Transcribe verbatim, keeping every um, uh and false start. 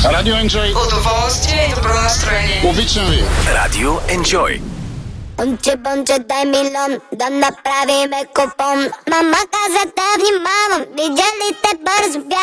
Radio Enjoy. Удоволствие и добро настроение. Обичам ви. Radio Enjoy. Бонче, бонче, дай милион, да направиме купон. Мама каза да внимавам, видя ли те бързо бях.